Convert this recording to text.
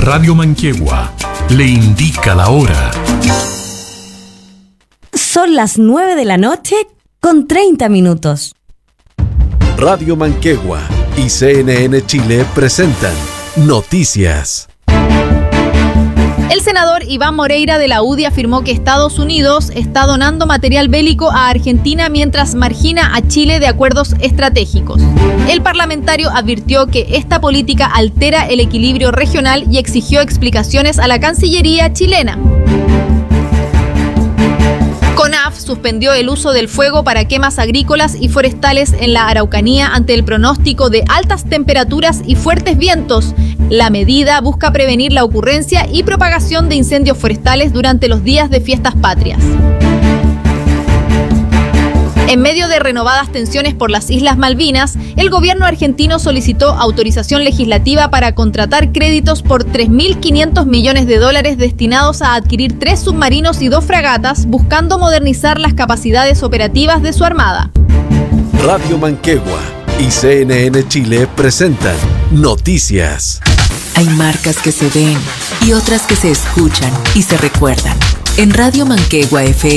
Radio Manquehue le indica la hora. Son las 9 de la noche con 30 minutos. Radio Manquehue y CNN Chile presentan Noticias. El senador Iván Moreira de la UDI afirmó que Estados Unidos está donando material bélico a Argentina mientras margina a Chile de acuerdos estratégicos. El parlamentario advirtió que esta política altera el equilibrio regional y exigió explicaciones a la Cancillería chilena. CONAF suspendió el uso del fuego para quemas agrícolas y forestales en la Araucanía ante el pronóstico de altas temperaturas y fuertes vientos. La medida busca prevenir la ocurrencia y propagación de incendios forestales durante los días de fiestas patrias. En medio de renovadas tensiones por las Islas Malvinas, el gobierno argentino solicitó autorización legislativa para contratar créditos por $3.500 millones destinados a adquirir 3 submarinos y 2 fragatas, buscando modernizar las capacidades operativas de su armada. Radio Manquehue y CNN Chile presentan Noticias. Hay marcas que se ven y otras que se escuchan y se recuerdan. En Radio Manquehue FM